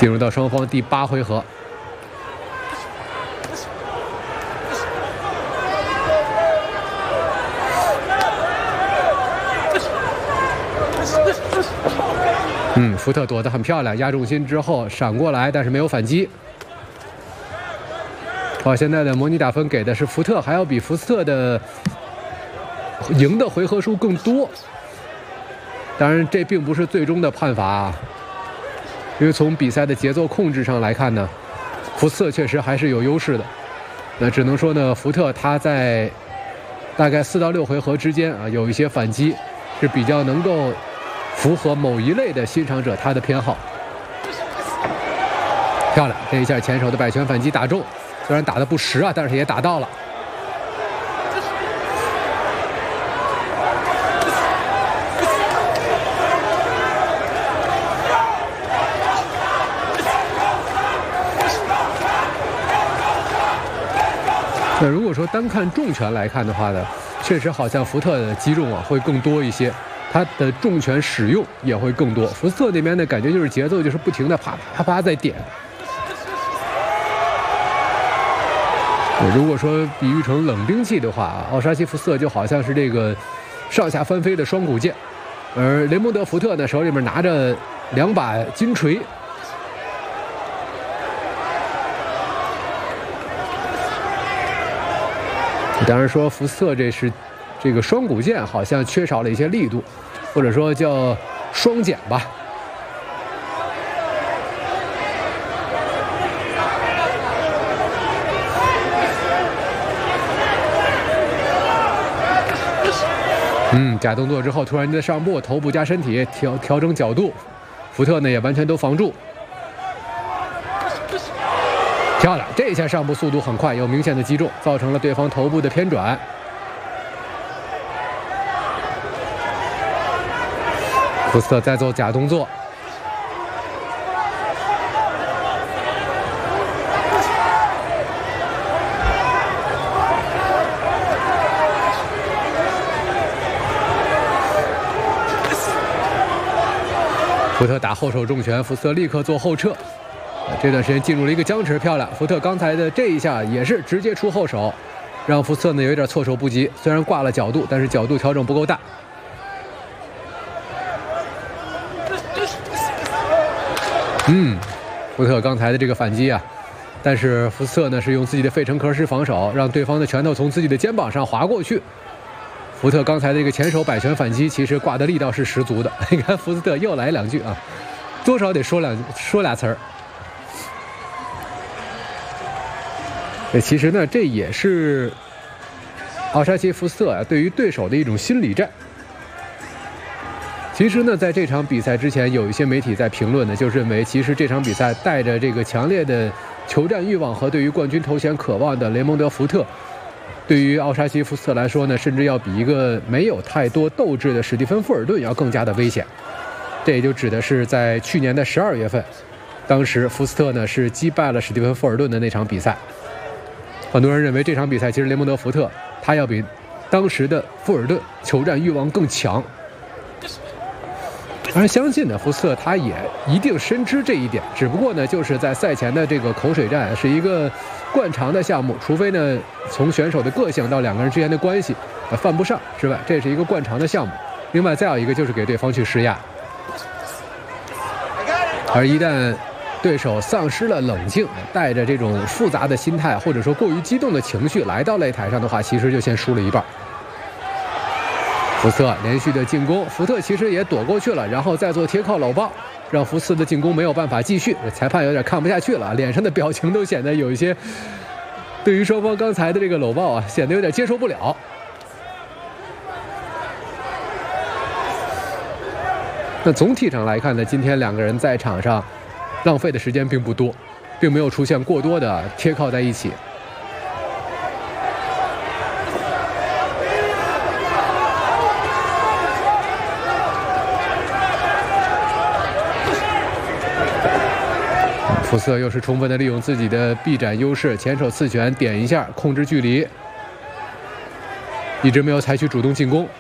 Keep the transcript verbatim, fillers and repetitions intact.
进入到双方第八回合。 嗯，福特躲得很漂亮，压重心之后闪过来，但是没有反击。好，现在的模拟打分给的是福特，还要比福斯特的赢的回合数更多。当然，这并不是最终的判罚啊，因为从比赛的节奏控制上来看呢，福斯特确实还是有优势的。那只能说呢，福特他在大概四到六回合之间啊，有一些反击是比较能够 符合某一类的欣赏者他的偏好。漂亮，这一下前手的摆拳反击打中，虽然打得不实啊，但是也打到了。那如果说单看重拳来看的话呢，确实好像福特的击中啊会更多一些。 他的重拳使用也会更多。福斯特那边的感觉就是节奏就是不停的啪啪啪在点。如果说比喻成冷兵器的话，奥沙奇福斯特就好像是这个上下翻飞的双股剑，而雷蒙德福特呢手里面拿着两把金锤。当然说福斯特这是这个双股剑好像缺少了一些力度。 或者说叫双剪吧。嗯，假动作之后突然间的上步，头部加身体调调整角度，福特呢也完全都防住。漂亮，这一下上步速度很快，有明显的击中，造成了对方头部的偏转。 福斯特在做假动作，福特打后手重拳，福斯特立刻做后撤。这段时间进入了一个僵持，漂亮。福特刚才的这一下也是直接出后手，让福斯特呢有点措手不及。虽然挂了角度，但是角度调整不够大。 嗯，福特刚才的这个反击啊，但是福斯特呢是用自己的费城壳式防守，让对方的拳头从自己的肩膀上滑过去。福特刚才的这个前手摆拳反击，其实挂的力道是十足的。你看福斯特又来两句啊，多少得说两说俩词儿。其实呢，这也是奥沙奇福斯特啊对于对手的一种心理战。 其实呢，在这场比赛之前，有一些媒体在评论呢，就认为其实这场比赛带着这个强烈的求战欲望和对于冠军头衔渴望的雷蒙德·福特，对于奥沙奇·福斯特来说呢，甚至要比一个没有太多斗志的史蒂芬·富尔顿要更加的危险。这也就指的是在去年的十二月份，当时福斯特呢是击败了史蒂芬·富尔顿的那场比赛。很多人认为这场比赛其实雷蒙德·福特他要比当时的富尔顿求战欲望更强。 当然，相信呢，福斯特他也一定深知这一点，只不过呢，就是在赛前的这个口水战是一个惯常的项目，除非呢从选手的个性到两个人之间的关系呃犯不上之外，这是一个惯常的项目。另外，再有一个就是给对方去施压，而一旦对手丧失了冷静，带着这种复杂的心态或者说过于激动的情绪来到擂台上的话，其实就先输了一半。 福斯特连续的进攻，福特其实也躲过去了，然后再做贴靠搂抱，让福斯的进攻没有办法继续。裁判有点看不下去了，脸上的表情都显得有一些，对于双方刚才的这个搂抱啊，显得有点接受不了。那总体上来看呢，今天两个人在场上浪费的时间并不多，并没有出现过多的贴靠在一起。 福斯特又是充分的利用自己的臂展优势，前手刺拳点一下，控制距离，一直没有采取主动进攻。